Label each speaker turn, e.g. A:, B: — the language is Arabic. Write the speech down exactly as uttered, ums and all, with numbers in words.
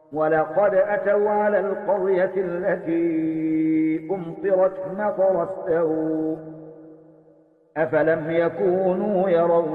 A: ولقد أتوا على القرية التي أمطرت مطر السوء أفلم يكونوا يرون